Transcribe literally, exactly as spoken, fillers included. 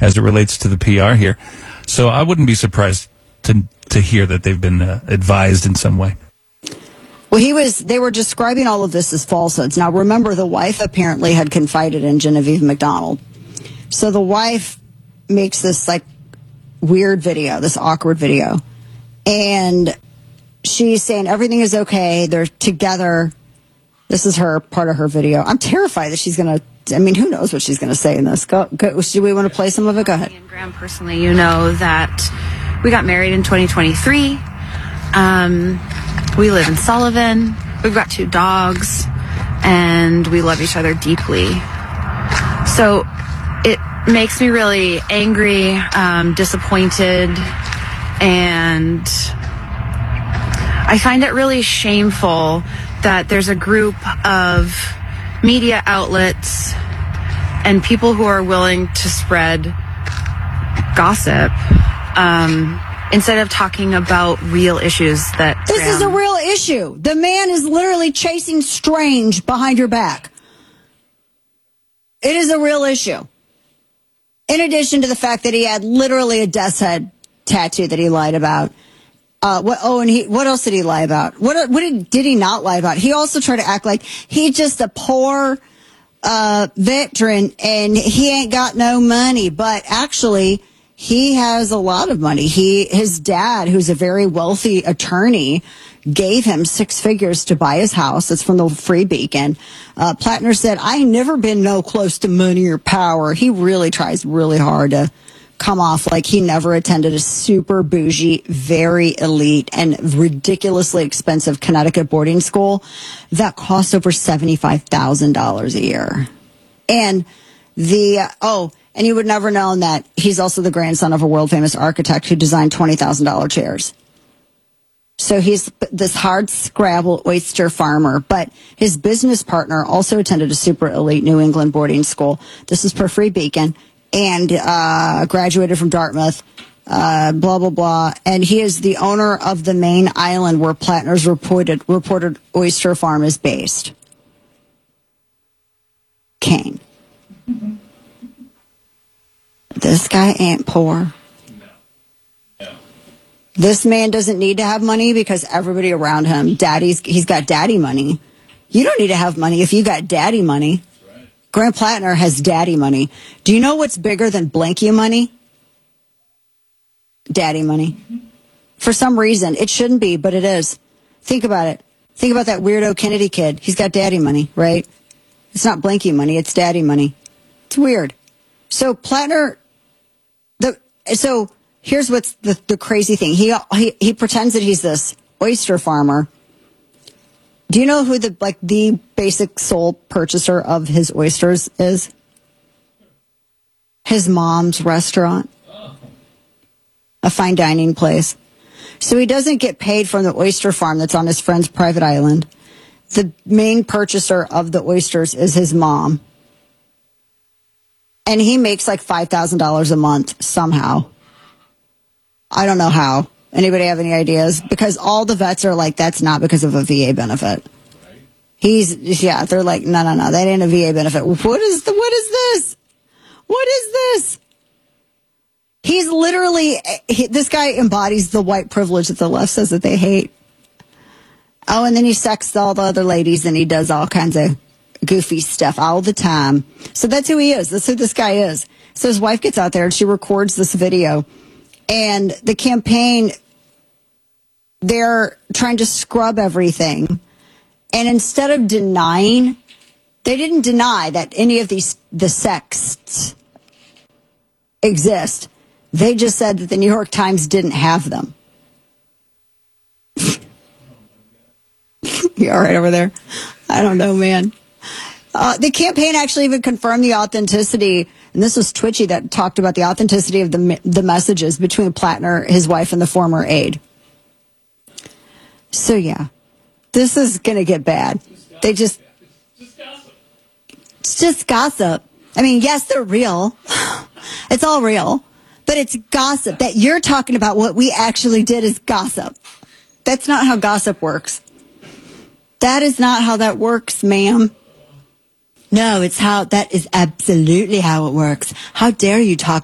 as it relates to the P R here. So I wouldn't be surprised to to hear that they've been uh, advised in some way. Well, he was, they were describing all of this as falsehoods. Now, remember, the wife apparently had confided in Genevieve McDonald. So the wife makes this, like, weird video, this awkward video. And she's saying everything is okay. They're together. This is her, part of her video. I'm terrified that she's going to, I mean, who knows what she's going to say in this. Go, go, do we want to play some of it? Go ahead. And Graham, personally, you know that we got married in twenty twenty-three. Um, we live in Sullivan. We've got two dogs, and we love each other deeply. So it makes me really angry, um, disappointed, and I find it really shameful that there's a group of media outlets and people who are willing to spread gossip um, instead of talking about real issues that This Graham- is a real issue. The man is literally chasing strange behind your back. It is a real issue. In addition to the fact that he had literally a death's head tattoo that he lied about. Uh, what, oh, and he, what else did he lie about? What, what did, did he not lie about? He also tried to act like he's just a poor, uh, veteran and he ain't got no money. But actually, he has a lot of money. He, his dad, who's a very wealthy attorney, gave him six figures to buy his house. It's from the Free Beacon. Uh, Plattner said, I ain't never been no close to money or power. He really tries really hard to come off like he never attended a super bougie, very elite, and ridiculously expensive Connecticut boarding school that cost over seventy-five thousand dollars a year. And the, uh, oh, and you would never know that he's also the grandson of a world-famous architect who designed twenty thousand dollars chairs. So he's this hard scrabble oyster farmer, but his business partner also attended a super elite New England boarding school. This is per Free Beacon. And uh, graduated from Dartmouth, uh, blah, blah, blah. And he is the owner of the main island where Plattner's reported, reported oyster farm is based. Kane. Mm-hmm. This guy ain't poor. No. No. This man doesn't need to have money because everybody around him, daddy's, he's got daddy money. You don't need to have money if you got daddy money. Graham Plattner has daddy money. Do you know what's bigger than blankie money? Daddy money. For some reason, it shouldn't be, but it is. Think about it. Think about that weirdo Kennedy kid. He's got daddy money, right? It's not blankie money, it's daddy money. It's weird. So Plattner, the so here's what's the, the crazy thing. He, he he pretends that he's this oyster farmer. Do you know who the like the basic sole purchaser of his oysters is? His mom's restaurant. A fine dining place. So he doesn't get paid from the oyster farm that's on his friend's private island. The main purchaser of the oysters is his mom. And he makes like five thousand dollars a month somehow. I don't know how. Anybody have any ideas? Because all the vets are like, that's not because of a V A benefit. Right. He's, yeah, they're like, no, no, no, that ain't a V A benefit. What is the, what is this? What is this? He's literally, he, this guy embodies the white privilege that the left says that they hate. Oh, and then he sexts all the other ladies and he does all kinds of goofy stuff all the time. So that's who he is. That's who this guy is. So his wife gets out there and she records this video. And the campaign, they're trying to scrub everything. And instead of denying, they didn't deny that any of these, the sexts exist. They just said that the New York Times didn't have them. You all right over there? I don't know, man. Uh, the campaign actually even confirmed the authenticity, and this was Twitchy that talked about the authenticity of the the messages between Plattner, his wife, and the former aide. So yeah, this is going to get bad. Just they just, just gossip. It's just gossip. I mean, yes, they're real. It's all real, but it's gossip. That you're talking about what we actually did is gossip. That's not how gossip works. That is not how that works, ma'am. No, it's how, that is absolutely how it works. How dare you talk